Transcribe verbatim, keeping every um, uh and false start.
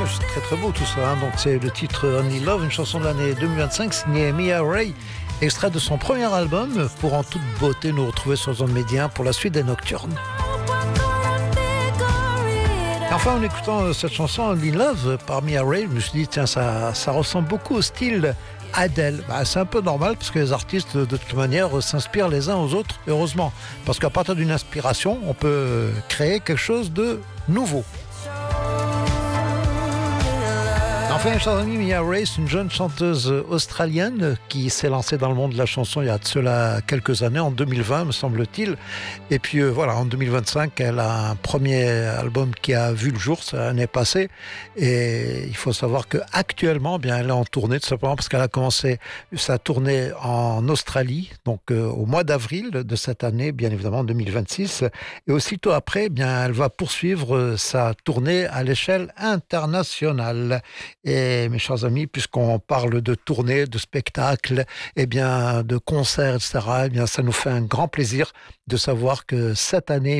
c'est très très beau tout ça. Hein. Donc c'est le titre Only Love, une chanson de l'année deux mille vingt-cinq signée Mia Ray, extrait de son premier album. Pour en toute beauté nous retrouver sur Zone Média pour la suite des Nocturnes. Et enfin, en écoutant cette chanson Only Love par Mia Ray, je me suis dit tiens, ça, ça ressemble beaucoup au style Adele. Bah, c'est un peu normal parce que les artistes de toute manière s'inspirent les uns aux autres, heureusement, parce qu'à partir d'une inspiration on peut créer quelque chose de nouveau. Enfin, chers amis, Mia Ray, c'est une jeune chanteuse australienne qui s'est lancée dans le monde de la chanson il y a de cela quelques années, en deux mille vingt me semble-t-il. Et puis euh, voilà, en deux mille vingt-cinq, elle a un premier album qui a vu le jour l'année passée. Et il faut savoir qu'actuellement, bien, elle est en tournée, tout simplement parce qu'elle a commencé sa tournée en Australie, donc euh, au mois d'avril de cette année, bien évidemment deux mille vingt-six. Et aussitôt après, bien, elle va poursuivre sa tournée à l'échelle internationale. Et mes chers amis, puisqu'on parle de tournées, de spectacles, et bien de concerts, et cetera, eh bien ça nous fait un grand plaisir de savoir que cette année,